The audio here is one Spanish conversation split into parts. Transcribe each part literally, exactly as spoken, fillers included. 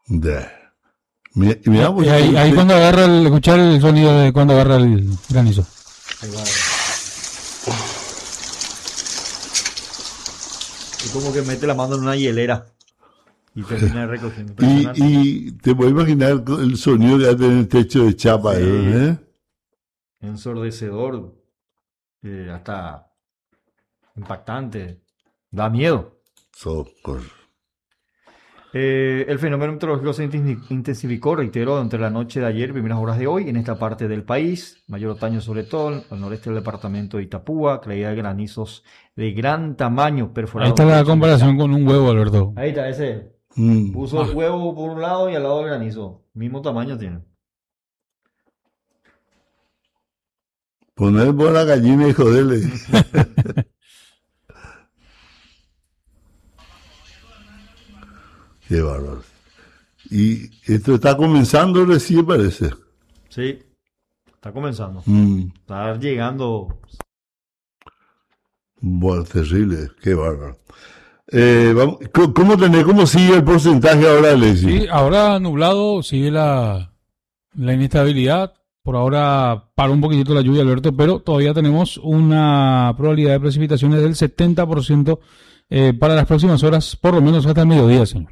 De. Mira, mira, y ahí, ahí cuando agarra el, escuchar el sonido de cuando agarra el granizo. Ahí va. Es como que mete la mano en una hielera y termina recogiendo. Y, y te puedes imaginar el sonido que hace en el techo de chapa, Sí. ¿eh? Ensordecedor, eh, hasta impactante, da miedo. Socorro. Eh, el fenómeno meteorológico se intensificó, reiteró, entre la noche de ayer y primeras horas de hoy en esta parte del país. Mayor otoño sobre todo al noreste del departamento de Itapúa, caída de granizos de gran tamaño perforados. Ahí está la comparación con un huevo, Alberto. Ahí está, ese. Mm. Puso el huevo por un lado y al lado el granizo. Mismo tamaño tiene. Poner por la gallina y joderle. Qué bárbaro. Y esto está comenzando recién, parece. Sí, está comenzando. Mm. Está llegando. Bueno, terrible, qué bárbaro. Eh, vamos, ¿Cómo tenés, cómo sigue el porcentaje ahora, Alexis? Sí, ahora nublado, sigue la, la inestabilidad. Por ahora paró un poquitito la lluvia, Alberto, pero todavía tenemos una probabilidad de precipitaciones del setenta por ciento eh, para las próximas horas, por lo menos hasta el mediodía, señor.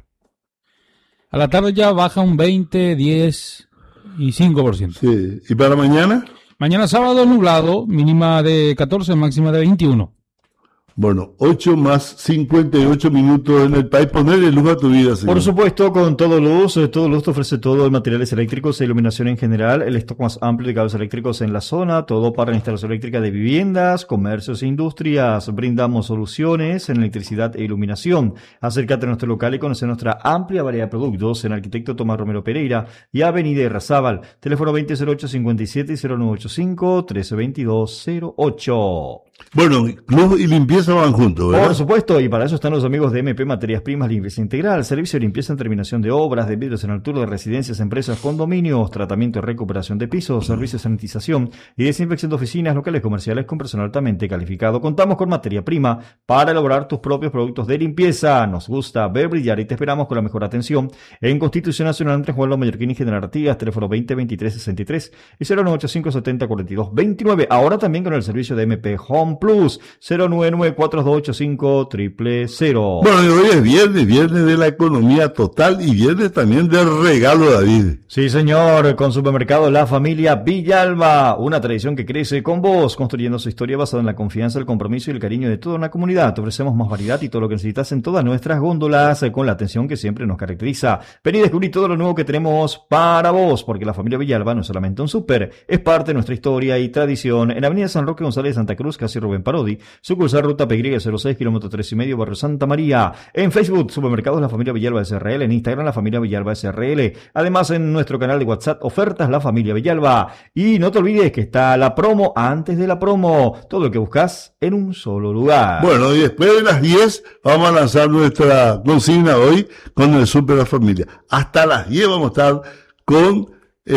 A la tarde ya baja un veinte, diez y cinco por ciento. Sí. ¿Y para mañana? Mañana sábado nublado, mínima de catorce, máxima de veintiuno. Bueno, ocho más cincuenta y ocho minutos en el país. Ponerle luz a tu vida, señor. Por supuesto, con Todo Luz. Todo Luz te ofrece todo de materiales eléctricos e iluminación en general, el stock más amplio de cables eléctricos en la zona, todo para la instalación eléctrica de viviendas, comercios e industrias. Brindamos soluciones en electricidad e iluminación. Acércate a nuestro local y conoce nuestra amplia variedad de productos en Arquitecto Tomás Romero Pereira y Avenida Irrazábal. Teléfono veinte cero ocho cincuenta y siete y cero nueve ocho cinco trece veintidós cero ocho. Bueno, luz y limpieza van juntos, ¿verdad? Por supuesto, y para eso están los amigos de M P Materias Primas Limpieza Integral, servicio de limpieza en terminación de obras, de vidrios en altura de residencias, empresas, condominios, tratamiento y recuperación de pisos, servicio de sanitización y desinfección de oficinas, locales comerciales con personal altamente calificado. Contamos con materia prima para elaborar tus propios productos de limpieza. Nos gusta ver brillar y te esperamos con la mejor atención en Constitución Nacional entre Juan López Mallorquín y General Artigas, teléfono veinte veintitrés sesenta y tres y cero nueve ocho cinco setenta cuarenta y dos veintinueve. Ahora también con el servicio de M P Home Plus, cero nueve nueve cuatro dos ocho cinco cero cero cero. Bueno, y hoy es viernes, viernes de la economía total y viernes también del regalo, David. Sí, señor, con Supermercado La Familia Villalba, una tradición que crece con vos, construyendo su historia basada en la confianza, el compromiso y el cariño de toda una comunidad. Te ofrecemos más variedad y todo lo que necesitas en todas nuestras góndolas, con la atención que siempre nos caracteriza. Ven y descubrí todo lo nuevo que tenemos para vos, porque La Familia Villalba no es solamente un súper, es parte de nuestra historia y tradición. En Avenida San Roque González de Santa Cruz, casi Rubén Parodi, sucursal Ruta P Y cero seis, kilómetro tres y medio, barrio Santa María. En Facebook, Supermercados La Familia Villalba S R L. En Instagram, La Familia Villalba S R L. Además, en nuestro canal de WhatsApp, Ofertas La Familia Villalba. Y no te olvides que está la promo antes de la promo. Todo lo que buscas en un solo lugar. Bueno, y después de las diez vamos a lanzar nuestra consigna hoy con el Super La Familia. Hasta las diez vamos a estar con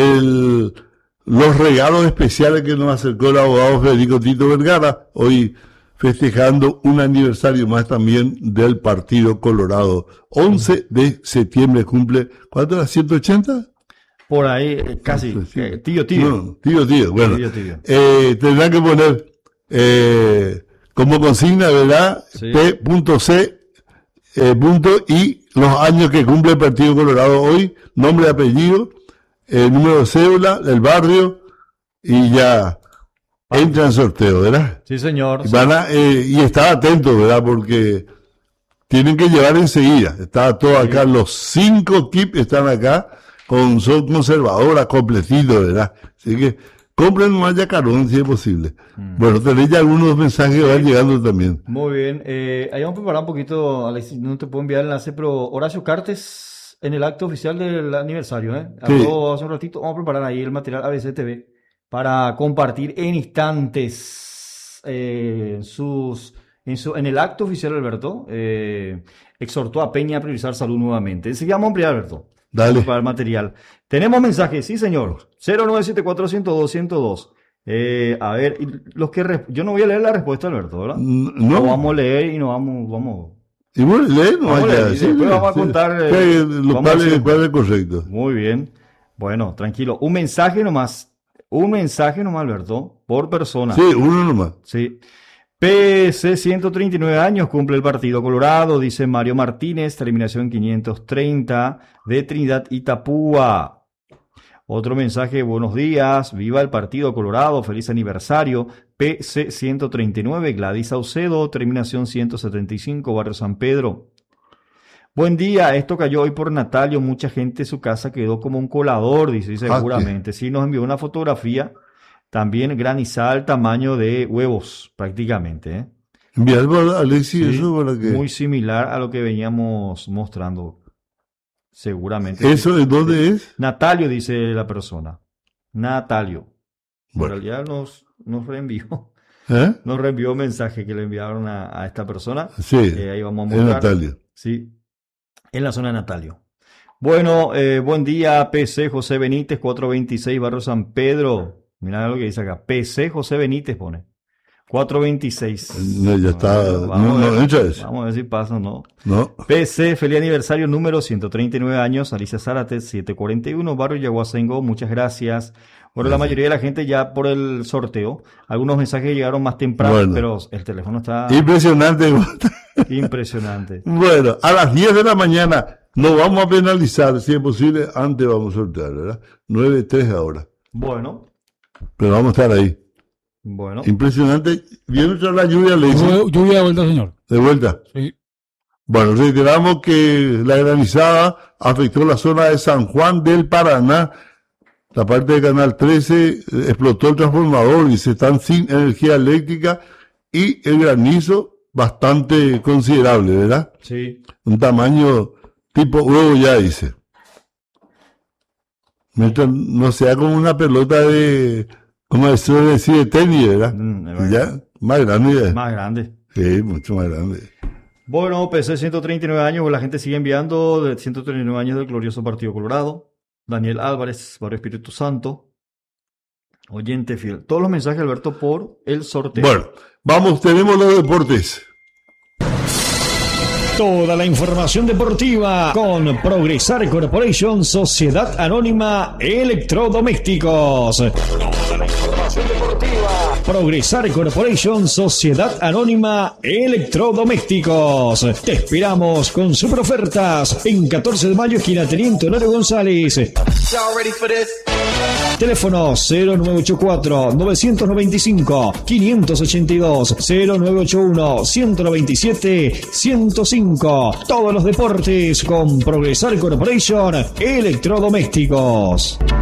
el, los regalos especiales que nos acercó el abogado Federico Tito Vergara. Hoy festejando un aniversario más también del Partido Colorado. once de septiembre cumple, ¿cuánto era? ¿ciento ochenta? Por ahí, casi. Eh, tío, tío. No, tío, tío. Bueno, tío, tío. Eh, tendrán que poner eh, como consigna, ¿verdad? Sí. P.C. Eh, punto y los años que cumple el Partido Colorado hoy, nombre, apellido, el número de cédula, el barrio y ya entra en sorteo, ¿verdad? Sí, señor. Y, van a, eh, y estar atentos, ¿verdad? Porque tienen que llevar enseguida. Está todo acá, sí. Los cinco kits están acá, con son conservadoras, completitos, ¿verdad? Así que compren más yacarón si es posible. Mm. Bueno, tenéis ya algunos mensajes que van llegando también. Muy bien. Eh, ahí vamos a preparar un poquito, Alex, no te puedo enviar el enlace, pero Horacio Cartes en el acto oficial del aniversario, ¿eh? Habló sí. hace un ratito, vamos a preparar ahí el material A B C T V para compartir en instantes eh, sus, en, su, en el acto oficial, Alberto, eh, exhortó a Peña a priorizar salud nuevamente. Enseguida vamos a ampliar, Alberto. Dale. Para el material. Tenemos mensajes, sí, señor. cero nueve siete cuatro cero dos, uno cero dos. Eh, a ver, los que re... yo no voy a leer la respuesta, Alberto, ¿verdad? No. Lo vamos a leer y nos vamos, vamos. Y bueno, lee no Vamos, allá. le- Sí, después sí, vamos a sí. contar, eh, Que Los vamos a cuales hacer- cuales correctos. Muy bien. Bueno, tranquilo. Un mensaje nomás. Un mensaje nomás, Alberto, por persona. Sí, uno nomás. Sí. P C ciento treinta y nueve años cumple el Partido Colorado, dice Mario Martínez, terminación quinientos treinta de Trinidad Itapúa. Otro mensaje, buenos días, viva el Partido Colorado, feliz aniversario. P C ciento treinta y nueve, Gladys Saucedo, terminación ciento setenta y cinco, Barrio San Pedro. Buen día, esto cayó hoy por Natalio, mucha gente de su casa quedó como un colador, dice, y seguramente. Sí, nos envió una fotografía, también granizal, tamaño de huevos, prácticamente, ¿eh? Enviar a Alexis Sí, eso para que... muy similar a lo que veníamos mostrando, seguramente. ¿Eso de dónde es? Natalio, dice la persona. Natalio. Bueno. En realidad nos, nos reenvió, ¿Eh? nos reenvió un mensaje que le enviaron a, a esta persona. Sí, Eh, ahí vamos a es mostrar. Natalio. Sí, en la zona de Natalio. Bueno, eh, buen día, P C José Benítez, cuatrocientos veintiséis, Barrio San Pedro. Mirá lo que dice acá. P C José Benítez pone. cuatrocientos veintiséis. No, ya está. Vamos, No, a no, ver, entra eso. vamos a ver si pasa o no. No. P C, feliz aniversario número ciento treinta y nueve años, Alicia Zárate, setecientos cuarenta y uno, Barrio Yaguacengo, muchas gracias. Bueno, la mayoría de la gente ya por el sorteo, algunos mensajes llegaron más temprano, Bueno. pero el teléfono está Impresionante. impresionante. Bueno, a las diez de la mañana nos vamos a penalizar, si es posible, antes vamos a sortear, ¿verdad? nueve tres ahora. Bueno, Pero vamos a estar ahí. bueno, Impresionante. Viene otra la lluvia, le dice, Lluvia lluvia de vuelta, señor. de vuelta. Sí. Bueno, reiteramos que la granizada afectó la zona de San Juan del Paraná. La parte de Canal trece eh, explotó el transformador y se están sin energía eléctrica y el granizo bastante considerable, ¿verdad? sí, Un tamaño tipo huevo ya dice. Mientras no sea como una pelota de, como se suele decir, de tenis, ¿verdad? Mm, es verdad. Ya, más grande ya. más grande. Sí, mucho más grande. Bueno, P C ciento treinta y nueve años, la gente sigue enviando de ciento treinta y nueve años del glorioso Partido Colorado. Daniel Álvarez, Barrio Espíritu Santo. Oyente fiel. Todos los mensajes, Alberto, por el sorteo. Bueno, vamos, tenemos los deportes. Toda la información deportiva con Progresar Corporation, Sociedad Anónima Electrodomésticos. Toda la información deportiva. Progresar Corporation, Sociedad Anónima Electrodomésticos. Te esperamos con super ofertas en catorce de mayo, esquina Teniente Honorio González. Y'all ready for this? Teléfono cero nueve ocho cuatro, nueve nueve cinco, cinco ocho dos, cero nueve ocho uno, uno dos siete, ciento cinco. Todos los deportes con Progresar Corporation Electrodomésticos.